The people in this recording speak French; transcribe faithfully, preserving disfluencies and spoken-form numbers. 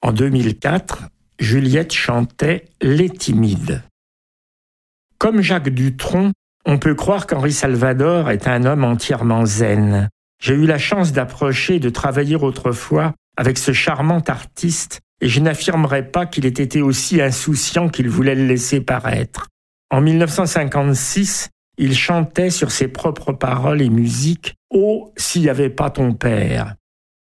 En deux mille quatre, Juliette chantait « Les timides ». Comme Jacques Dutronc, on peut croire qu'Henri Salvador est un homme entièrement zen. J'ai eu la chance d'approcher et de travailler autrefois avec ce charmant artiste et je n'affirmerai pas qu'il ait été aussi insouciant qu'il voulait le laisser paraître. En mille neuf cent cinquante-six, il chantait sur ses propres paroles et musiques « Oh, s'il n'y avait pas ton père ».